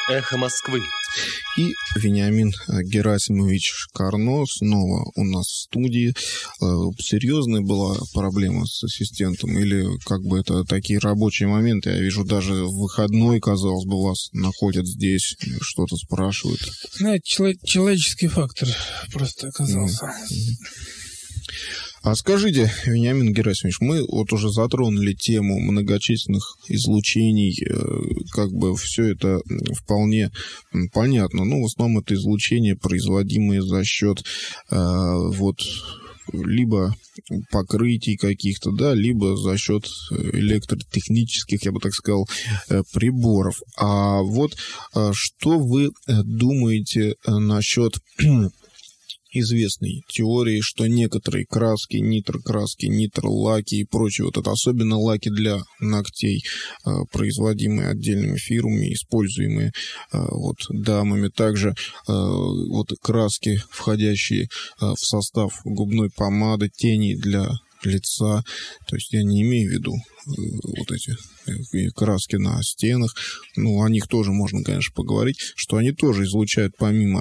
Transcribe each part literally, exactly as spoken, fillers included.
Эхо Москвы. И Вениамин Герасимович Карно снова у нас в студии. Серьезная была проблема с ассистентом? Или как бы это такие рабочие моменты? Я вижу, даже в выходной, казалось бы, вас находят здесь, что-то спрашивают. Знаете, чело- человеческий фактор просто оказался. Mm-hmm. А скажите, Вениамин Герасимович, мы вот уже затронули тему многочисленных излучений, как бы все это вполне понятно. Ну, в основном это излучения, производимые за счет э, вот либо покрытий каких-то, да, либо за счет электротехнических, я бы так сказал, приборов. А вот что вы думаете насчет известной теории, что некоторые краски, нитрокраски, нитро-лаки и прочее, вот это особенно лаки для ногтей, производимые отдельными фирмами, используемые вот дамами, также вот краски, входящие в состав губной помады, тени для лица, то есть я не имею в виду вот эти краски на стенах, ну, о них тоже можно, конечно, поговорить, что они тоже излучают помимо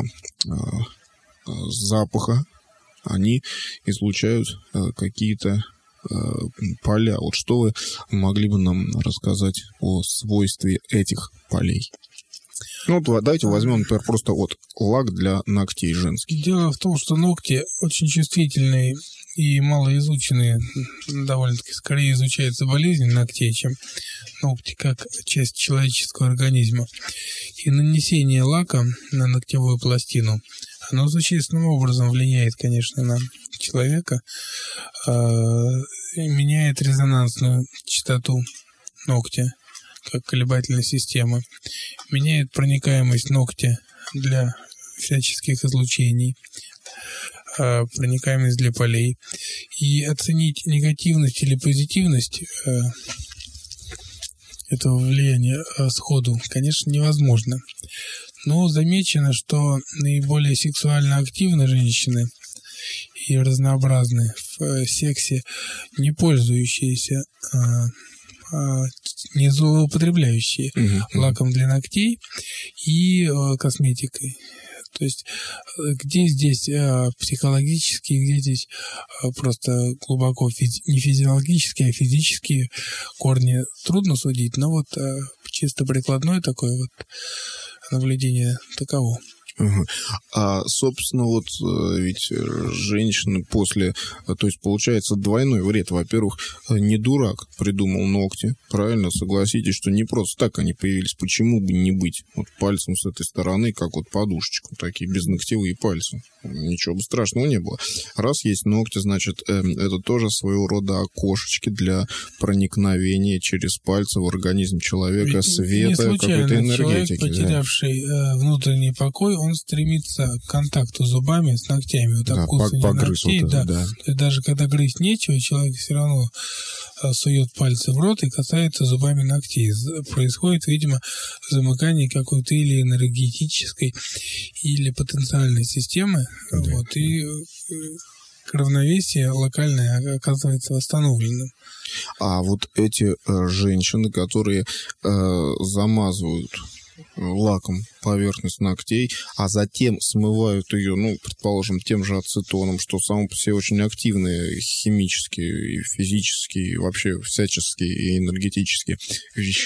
запаха, они излучают э, какие-то э, поля. Вот что вы могли бы нам рассказать о свойстве этих полей? Ну, вот давайте возьмем, например, просто вот лак для ногтей женский. Дело в том, что ногти очень чувствительные и малоизученные, довольно-таки скорее изучаются болезни ногтей, чем ногти как часть человеческого организма. И нанесение лака на ногтевую пластину, оно существенным образом влияет, конечно, на человека, э, меняет резонансную частоту ногтя, как колебательной системы, меняет проникаемость ногтя для всяческих излучений, э, проникаемость для полей. И оценить негативность или позитивность э, этого влияния э, сходу, конечно, невозможно. Но замечено, что наиболее сексуально активные женщины и разнообразные в сексе, не пользующиеся, а, а, не злоупотребляющие uh-huh. лаком для ногтей и а, косметикой. То есть где здесь а, психологические, где здесь а, просто глубоко физи- не физиологические, а физические корни трудно судить, но вот а, чисто прикладное такое вот наблюдение таково. Угу. А, собственно, вот ведь женщины после, то есть получается двойной вред. Во-первых, не дурак придумал ногти, правильно? Согласитесь, что не просто так они появились. Почему бы не быть вот пальцем с этой стороны, как вот подушечку, такие безногтевые пальцы? Ничего бы страшного не было. Раз есть ногти, значит, э, это тоже своего рода окошечки для проникновения через пальцы в организм человека ведь света, какой-то энергетики. Человек, потерявший да. внутренний покой, он стремится к контакту зубами с ногтями. Вот да, обкусывание ногтей, вот это, да. да. То есть даже когда грызть нечего, человек все равно сует пальцы в рот и касается зубами ногтей. Происходит, видимо, замыкание какой-то или энергетической, или потенциальной системы. Да. Вот, и равновесие локальное оказывается восстановленным. А вот эти э, женщины, которые э, замазывают лаком поверхность ногтей, а затем смывают ее, ну, предположим, тем же ацетоном, что само по себе очень активные химические, и физические, и вообще всяческие и энергетические вещества.